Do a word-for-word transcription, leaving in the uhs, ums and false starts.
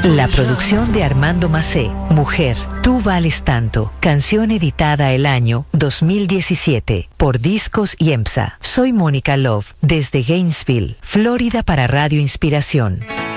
La producción de Armando Macé, Mujer, tú vales tanto. Canción editada el año dos mil diecisiete por Discos Yemsa. Soy Mónica Love, desde Gainesville, Florida para Radio Inspiración.